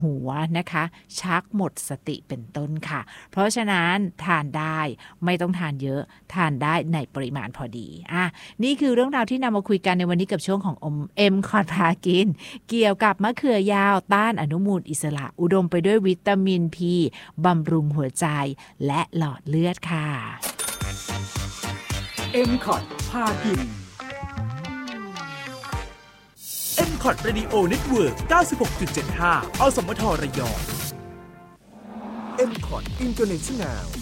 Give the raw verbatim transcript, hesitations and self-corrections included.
หัวนะคะชักหมดสติเป็นต้นค่ะเพราะฉะนั้นทานได้ไม่ต้องทานเยอะทานได้ในปริมาณพอดีอ่ะนี่คือเรื่องราวที่นำมาคุยกันในวันนี้กับช่วงของอมเอ็มคอร์ดพากินเกี่ยวกับมะเขือยาวต้านอนุมูลอิสระอุดมไปด้วยวิตามินพีบำรุงหัวใจและหลอดเลือดค่ะเอ็มคอร์ดพากินเอ็มคอร์ด Radio Network เก้าสิบหกจุดเจ็ดห้า อสมทระยอง เอ็มคอร์ด International